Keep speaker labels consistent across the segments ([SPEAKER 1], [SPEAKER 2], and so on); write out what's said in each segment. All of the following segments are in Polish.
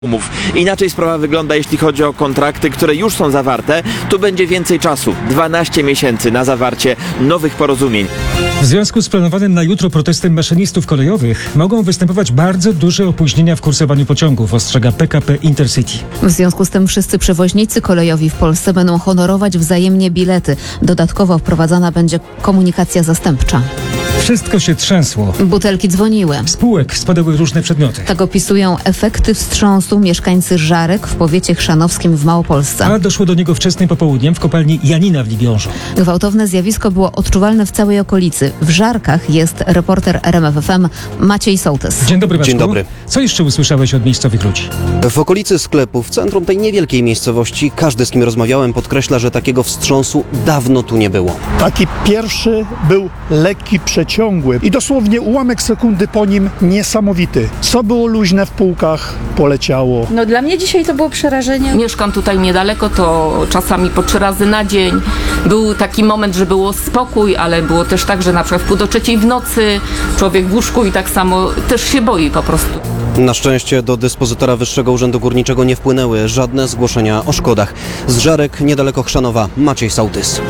[SPEAKER 1] umów. Inaczej sprawa wygląda, jeśli chodzi o kontrakty, które już są zawarte. Tu będzie więcej czasu, 12 miesięcy na zawarcie nowych porozumień.
[SPEAKER 2] W związku z planowanym na jutro protestem maszynistów kolejowych mogą występować bardzo duże opóźnienia w kursowaniu pociągów, ostrzega PKP Intercity.
[SPEAKER 3] W związku z tym wszyscy przewoźnicy kolejowi w Polsce będą honorować wzajemnie bilety. Dodatkowo wprowadzana będzie komunikacja zastępcza.
[SPEAKER 2] Wszystko się trzęsło.
[SPEAKER 3] Butelki dzwoniły.
[SPEAKER 2] Z półek spadały różne przedmioty.
[SPEAKER 3] Tak opisują efekty wstrząsu mieszkańcy Żarek w powiecie chrzanowskim w Małopolsce.
[SPEAKER 2] A doszło do niego wczesnym popołudniem w kopalni Janina w Libiążu.
[SPEAKER 3] Gwałtowne zjawisko było odczuwalne w całej okolicy. W Żarkach jest reporter RMF FM Maciej Sołtys.
[SPEAKER 2] Dzień dobry, Maćku.
[SPEAKER 4] Dzień dobry.
[SPEAKER 2] Co jeszcze usłyszałeś od miejscowych ludzi?
[SPEAKER 4] W okolicy sklepu, w centrum tej niewielkiej miejscowości, każdy, z kim rozmawiałem, podkreśla, że takiego wstrząsu dawno tu nie było.
[SPEAKER 5] Taki pierwszy był lekki, przeciągły i dosłownie ułamek sekundy po nim niesamowity. Co było luźne w półkach, poleciało.
[SPEAKER 6] No dla mnie dzisiaj to było przerażenie.
[SPEAKER 7] Mieszkam tutaj niedaleko, to czasami po 3 razy na dzień. Był taki moment, że było spokój, ale było też tak, że na przykład w 2:30 w nocy człowiek w łóżku i tak samo też się boi po prostu.
[SPEAKER 4] Na szczęście do dyspozytora Wyższego Urzędu Górniczego nie wpłynęły żadne zgłoszenia o szkodach. Z Żarek, niedaleko Chrzanowa, Maciej Sołtys.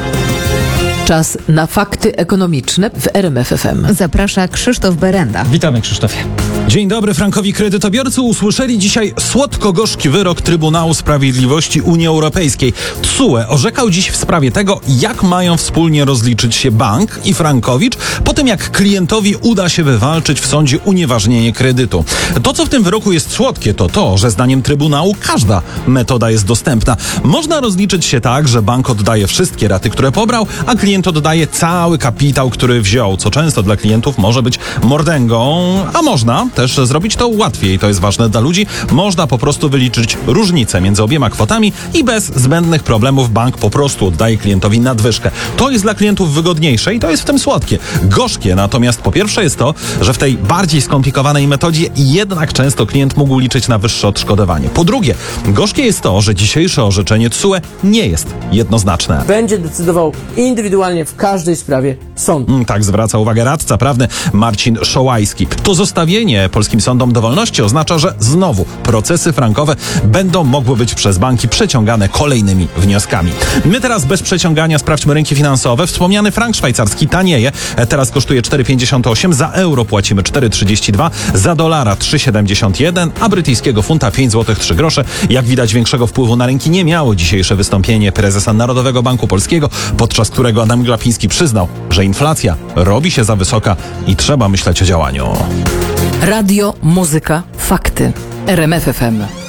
[SPEAKER 8] Czas na fakty ekonomiczne w RMF FM.
[SPEAKER 3] Zaprasza Krzysztof Berenda.
[SPEAKER 2] Witamy, Krzysztofie.
[SPEAKER 9] Dzień dobry. Frankowi kredytobiorcy usłyszeli dzisiaj słodko-gorzki wyrok Trybunału Sprawiedliwości Unii Europejskiej. TSUE orzekał dziś w sprawie tego, jak mają wspólnie rozliczyć się bank i Frankowicz po tym, jak klientowi uda się wywalczyć w sądzie unieważnienie kredytu. To, co w tym wyroku jest słodkie, to to, że zdaniem Trybunału każda metoda jest dostępna. Można rozliczyć się tak, że bank oddaje wszystkie raty, które pobrał, a klient oddaje cały kapitał, który wziął, co często dla klientów może być mordęgą, a można też zrobić to łatwiej. To jest ważne dla ludzi. Można po prostu wyliczyć różnicę między obiema kwotami i bez zbędnych problemów bank po prostu oddaje klientowi nadwyżkę. To jest dla klientów wygodniejsze i to jest w tym słodkie. Gorzkie natomiast po pierwsze jest to, że w tej bardziej skomplikowanej metodzie jednak często klient mógł liczyć na wyższe odszkodowanie. Po drugie, gorzkie jest to, że dzisiejsze orzeczenie TSUE nie jest jednoznaczne.
[SPEAKER 10] Będzie decydował indywidualnie w każdej sprawie sąd.
[SPEAKER 9] Tak zwraca uwagę radca prawny Marcin Szołajski. To zostawienie polskim sądom dowolności oznacza, że znowu procesy frankowe będą mogły być przez banki przeciągane kolejnymi wnioskami. My teraz bez przeciągania sprawdźmy rynki finansowe. Wspomniany frank szwajcarski tanieje. Teraz kosztuje 4,58, za euro płacimy 4,32, za dolara 3,71, a brytyjskiego funta 5 zł 3 grosze. Jak widać, większego wpływu na rynki nie miało dzisiejsze wystąpienie prezesa Narodowego Banku Polskiego, podczas którego Adam Glapiński przyznał, że inflacja robi się za wysoka i trzeba myśleć o działaniu.
[SPEAKER 8] Radio, muzyka, fakty. RMF FM.